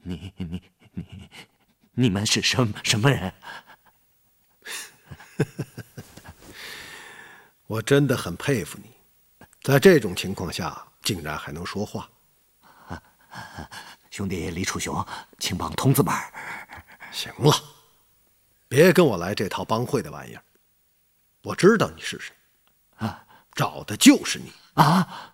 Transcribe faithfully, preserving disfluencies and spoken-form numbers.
你你你你们是什么什么人？ 我真的很佩服你，在这种情况下竟然还能说话。 兄弟李楚雄，请帮童子们。 行了，别跟我来这套帮会的玩意儿。我知道你是谁， 啊， 找的就是你啊！